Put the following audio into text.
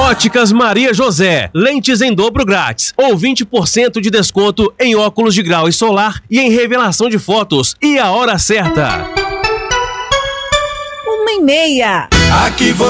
Óticas Maria José, lentes em dobro grátis, ou 20% de desconto em óculos de grau e solar e em revelação de fotos. E a hora certa. 1h30. Aqui